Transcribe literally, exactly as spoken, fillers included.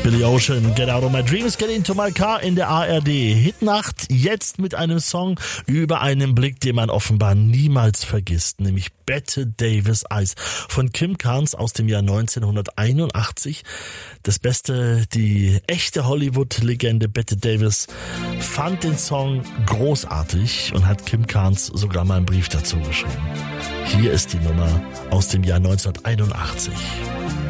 Billy Ocean, Get Out of My Dreams, Get Into My Car in der A R D Hitnacht, jetzt mit einem Song über einen Blick, den man offenbar niemals vergisst, nämlich Bette Davis Eyes von Kim Carnes aus dem Jahr neunzehnhunderteinundachtzig. Das Beste, die echte Hollywood-Legende Bette Davis fand den Song großartig und hat Kim Carnes sogar mal einen Brief dazu geschrieben. Hier ist die Nummer aus dem Jahr neunzehnhunderteinundachtzig.